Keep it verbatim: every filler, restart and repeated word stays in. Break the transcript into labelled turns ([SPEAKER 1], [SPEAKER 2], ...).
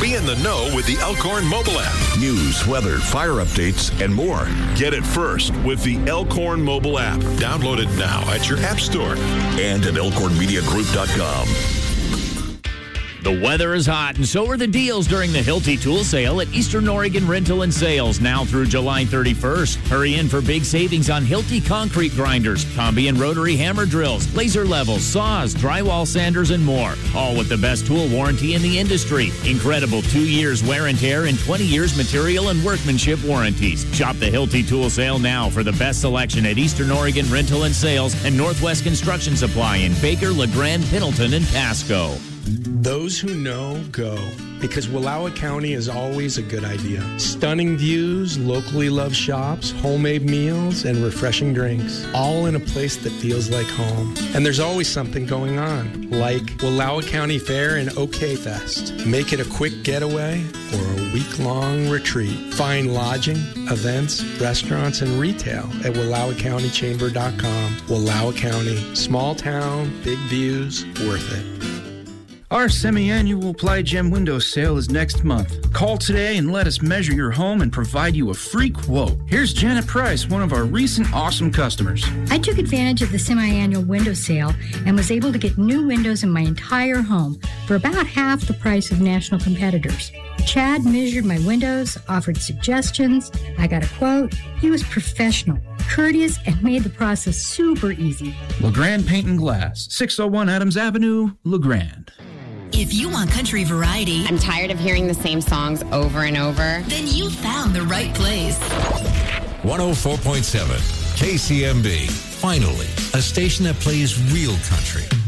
[SPEAKER 1] Be in the know with the Elkhorn mobile app. News, weather, fire updates, and more. Get it first with the Elkhorn mobile app. Download it now at your app store and at elkhorn media group dot com.
[SPEAKER 2] The weather is hot, and so are the deals during the Hilti Tool Sale at Eastern Oregon Rental and Sales, now through July thirty-first. Hurry in for big savings on Hilti concrete grinders, combi and rotary hammer drills, laser levels, saws, drywall sanders, and more. All with the best tool warranty in the industry. Incredible two years wear and tear and twenty years material and workmanship warranties. Shop the Hilti Tool Sale now for the best selection at Eastern Oregon Rental and Sales and Northwest Construction Supply in Baker, LeGrand, Pendleton, and Pasco.
[SPEAKER 3] Those who know, go. Because Wallowa County is always a good idea. Stunning views, locally loved shops, homemade meals, and refreshing drinks. All in a place that feels like home. And there's always something going on, like Wallowa County Fair and OK Fest. Make it a quick getaway or a week-long retreat. Find lodging, events, restaurants, and retail at Wallowa County Chamber dot com. Wallowa County, small town, big views, worth it.
[SPEAKER 4] Our semi-annual Ply Gem window sale is next month. Call today and let us measure your home and provide you a free quote. Here's Janet Price, one of our recent awesome customers.
[SPEAKER 5] I took advantage of the semi-annual window sale and was able to get new windows in my entire home for about half the price of national competitors. Chad measured my windows, offered suggestions. I got a quote. He was professional, courteous, and made the process super easy.
[SPEAKER 4] LeGrand Paint and Glass, six oh one Adams Avenue, LeGrand.
[SPEAKER 6] If you want country variety,
[SPEAKER 7] I'm tired of hearing the same songs over and over,
[SPEAKER 6] then you found the right place.
[SPEAKER 1] one oh four point seven K C M B. Finally, a station that plays real country.